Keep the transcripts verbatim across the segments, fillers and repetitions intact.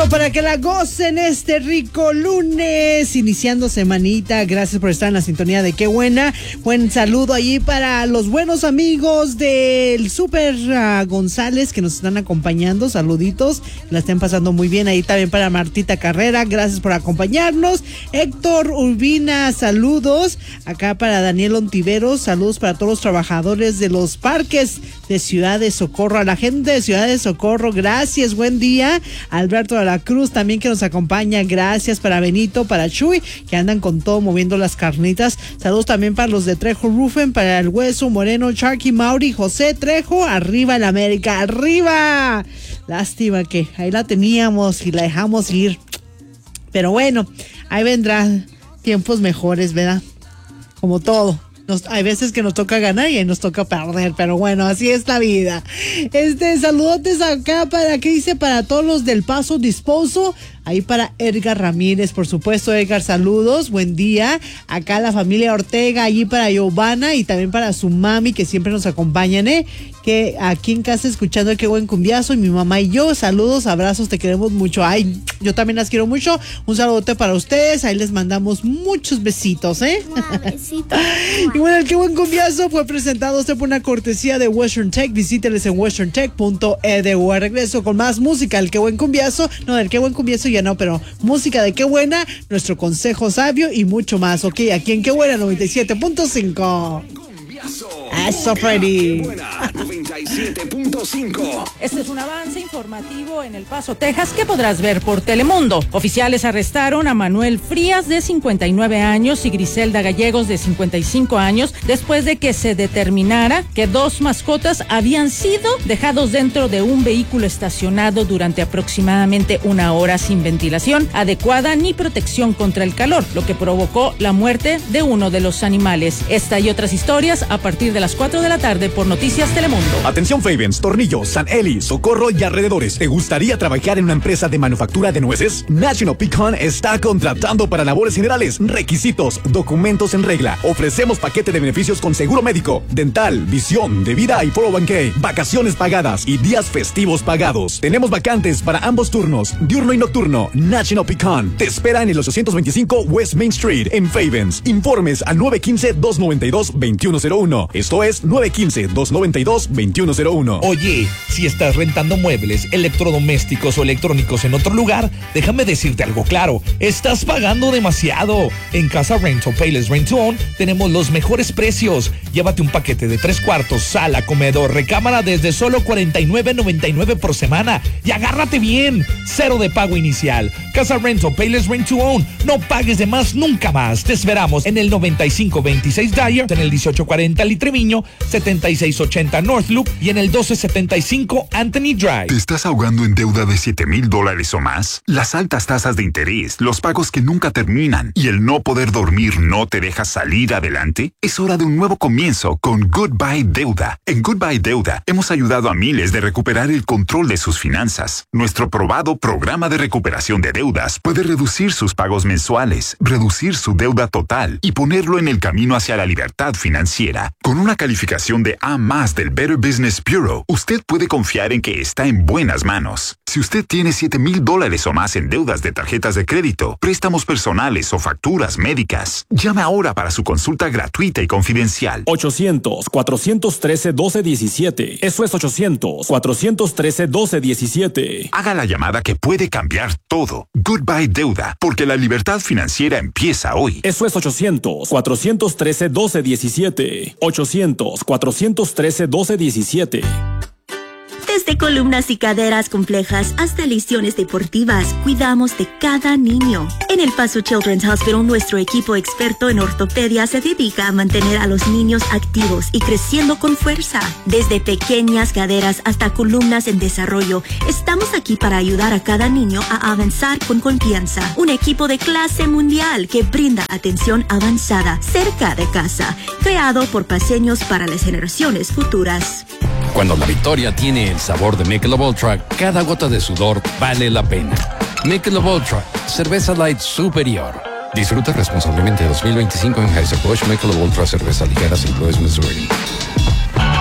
Listo para que la gocen este rico lunes, iniciando semanita. Gracias por estar en la sintonía de Qué Buena. Buen saludo allí para los buenos amigos del Super uh, González que nos están acompañando. Saluditos, la estén pasando muy bien. Ahí también para Martita Carrera, gracias por acompañarnos. Héctor Urbina, saludos. Acá para Daniel Ontiveros, saludos para todos los trabajadores de los parques de Ciudad de Socorro. A la gente de Ciudad de Socorro, gracias, buen día. Alberto de la Cruz también que nos acompaña, gracias. Para Benito, para Chuy, que andan con todo moviendo las carnitas. Saludos también para los de Trejo Rufen, para el Hueso Moreno, Charky Mauri, José Trejo, arriba el América, arriba. Lástima que ahí la teníamos y la dejamos ir, pero bueno, ahí vendrán tiempos mejores, ¿verdad? Como todo. Nos, hay veces que nos toca ganar y nos toca perder, pero bueno, así es la vida. Este, saludotes acá para, ¿qué dice? Para todos los del Paso Disposo. Ahí para Edgar Ramírez, por supuesto. Edgar, saludos, buen día. Acá la familia Ortega, allí para Giovanna y también para su mami que siempre nos acompañan, ¿eh? Que aquí en casa escuchando el Qué Buen Cumbiazo, y mi mamá y yo, saludos, abrazos, te queremos mucho. Ay, yo también las quiero mucho. Un saludote para ustedes, ahí les mandamos muchos besitos, ¿eh? Besito. Y bueno, el Qué Buen Cumbiazo fue presentado usted por una cortesía de Western Tech. Visíteles en western tech punto e d u. Regreso con más música, el Qué Buen Cumbiazo, no, el Qué Buen Cumbiazo ya no, pero música de Qué Buena, nuestro consejo sabio y mucho más, ok, aquí en Qué Buena noventa y siete punto cinco. Eso, Freddy. noventa y siete punto cinco. Este es un avance informativo en El Paso, Texas, que podrás ver por Telemundo. Oficiales arrestaron a Manuel Frías, de cincuenta y nueve años, y Griselda Gallegos, de cincuenta y cinco años, después de que se determinara que dos mascotas habían sido dejados dentro de un vehículo estacionado durante aproximadamente una hora sin ventilación adecuada ni protección contra el calor, lo que provocó la muerte de uno de los animales. Esta y otras historias a partir de las cuatro de la tarde por Noticias Telemundo. Atención Favens, Tornillo, San Eli, Socorro y alrededores. ¿Te gustaría trabajar en una empresa de manufactura de nueces? National Pecan está contratando para labores generales. Requisitos, documentos en regla. Ofrecemos paquete de beneficios con seguro médico, dental, visión, de vida y cuatro oh uno k, vacaciones pagadas y días festivos pagados. Tenemos vacantes para ambos turnos, diurno y nocturno. National Pecan te espera en el ochocientos veinticinco West Main Street en Favens. Informes al nueve uno cinco, dos nueve dos, dos uno cero uno. Esto es nueve uno cinco, dos nueve dos, dos uno cero uno. Oye, si estás rentando muebles, electrodomésticos o electrónicos en otro lugar, déjame decirte algo claro, estás pagando demasiado. En Casa Rental Payless Rent to Own tenemos los mejores precios. Llévate un paquete de tres cuartos, sala, comedor, recámara desde solo cuarenta y nueve noventa y nueve por semana y agárrate bien, cero de pago inicial. Casa Rental Payless Rent to Own, no pagues de más nunca más. Te esperamos en el noventa y cinco veintiséis Dyer, en el dieciocho cuarenta Litreviño, setenta y seis ochenta North Loop y en el doce setenta y cinco Anthony Drive. ¿Te estás ahogando en deuda de siete mil dólares o más? Las altas tasas de interés, los pagos que nunca terminan y el no poder dormir no te deja salir adelante? Es hora de un nuevo comienzo con Goodbye Deuda. En Goodbye Deuda hemos ayudado a miles de recuperar el control de sus finanzas. Nuestro probado programa de recuperación de deudas puede reducir sus pagos mensuales, reducir su deuda total y ponerlo en el camino hacia la libertad financiera. Con una calificación de A más del Better Business Bureau, usted puede confiar en que está en buenas manos. Si usted tiene siete mil dólares o más en deudas de tarjetas de crédito, préstamos personales o facturas médicas, llame ahora para su consulta gratuita y confidencial. ochocientos, cuatrocientos trece, doce diecisiete. Eso es ochocientos, cuatrocientos trece, doce diecisiete. Haga la llamada que puede cambiar todo. Goodbye Deuda, porque la libertad financiera empieza hoy. Eso es ochocientos, cuatrocientos trece, doce diecisiete. ochocientos, cuatrocientos trece, doce diecisiete. Desde columnas y caderas complejas hasta lesiones deportivas, cuidamos de cada niño. En El Paso Children's Hospital, nuestro equipo experto en ortopedia se dedica a mantener a los niños activos y creciendo con fuerza. Desde pequeñas caderas hasta columnas en desarrollo, estamos aquí para ayudar a cada niño a avanzar con confianza. Un equipo de clase mundial que brinda atención avanzada cerca de casa, creado por paseños para las generaciones futuras. Cuando la victoria tiene el sabor de Michelob Ultra, cada gota de sudor vale la pena. Michelob Ultra, cerveza light superior. Disfruta responsablemente dos mil veinticinco en Anheuser-Busch. Michelob Ultra, cerveza ligera, Saint Louis, Missouri.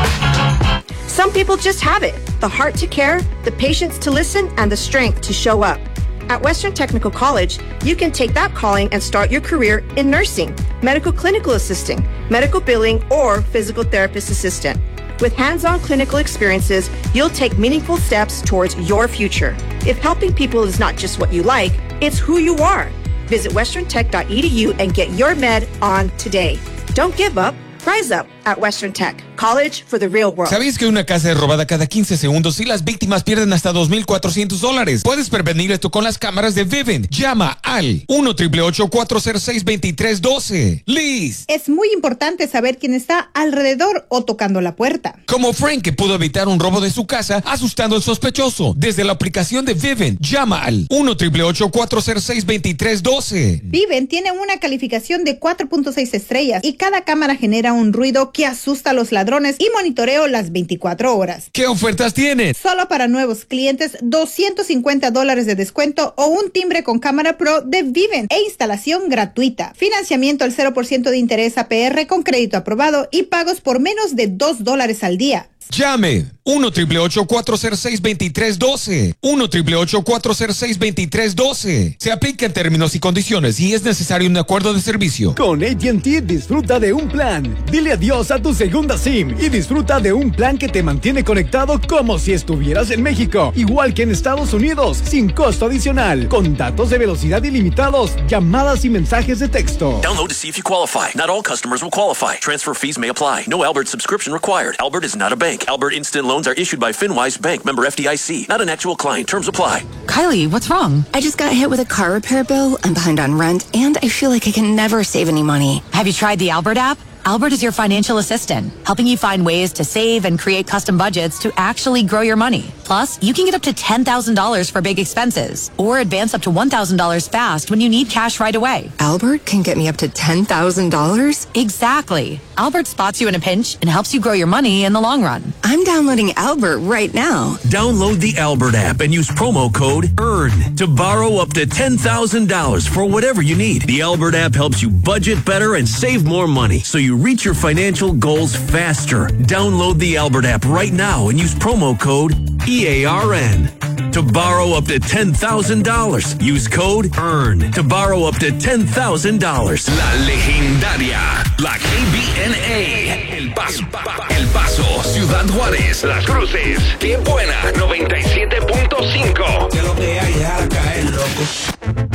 Some people just have it. The heart to care, the patience to listen, and the strength to show up. At Western Technical College, you can take that calling and start your career in nursing, medical clinical assisting, medical billing, or physical therapist assistant. With hands-on clinical experiences, you'll take meaningful steps towards your future. If helping people is not just what you like, it's who you are. Visit western tech dot e d u and get your med on today. Don't give up. Rise up at Western Tech. College for the real world. ¿Sabías que una casa es robada cada quince segundos y las víctimas pierden hasta dos mil cuatrocientos dólares? Puedes prevenir esto con las cámaras de Vivint. Llama al uno, ocho ocho ocho, cuatro cero seis, dos tres uno dos. Liz. Es muy importante saber quién está alrededor o tocando la puerta. Como Frank, que pudo evitar un robo de su casa asustando al sospechoso. Desde la aplicación de Vivint, llama al uno, ocho ocho ocho, cuatro cero seis, dos tres uno dos. Vivint tiene una calificación de cuatro punto seis estrellas y cada cámara genera un ruido que asusta a los ladrones y monitoreo las veinticuatro horas. ¿Qué ofertas tienes? Solo para nuevos clientes, doscientos cincuenta dólares de descuento o un timbre con cámara pro de Vivint e instalación gratuita. Financiamiento al cero por ciento de interés A P R con crédito aprobado y pagos por menos de dos dólares al día. Llame uno, ocho ocho ocho, cuatro cero seis, dos tres uno dos. uno, ocho ocho ocho, cuatro cero seis, dos tres uno dos. Se aplica en términos y condiciones y es necesario un acuerdo de servicio. Con A T and T disfruta de un plan. Dile adiós a tu segunda SIM y disfruta de un plan que te mantiene conectado como si estuvieras en México, igual que en Estados Unidos, sin costo adicional, con datos de velocidad ilimitados, llamadas y mensajes de texto. Download to see if you qualify. Not all customers will qualify. Transfer fees may apply. No Albert subscription required. Albert is not a bank. Albert Instant Loans are issued by FinWise Bank, member F D I C. Not an actual client. Terms apply. Kylie, what's wrong? I just got hit with a car repair bill. I'm behind on rent, and I feel like I can never save any money. Have you tried the Albert app? Albert is your financial assistant, helping you find ways to save and create custom budgets to actually grow your money. Plus, you can get up to ten thousand dollars for big expenses, or advance up to one thousand dollars fast when you need cash right away. Albert can get me up to ten thousand dollars? Exactly. Albert spots you in a pinch and helps you grow your money in the long run. I'm downloading Albert right now. Download the Albert app and use promo code EARN to borrow up to ten thousand dollars for whatever you need. The Albert app helps you budget better and save more money, so you reach your financial goals faster. Download the Albert app right now and use promo code E A R N. To borrow up to ten thousand dollars, use code EARN to borrow up to ten thousand dollars. La legendaria, la K B N A, El Paso, El Paso, Ciudad Juárez, Las Cruces, Qué Buena, noventa y siete punto cinco. Que lo que hay, dejar caer, loco.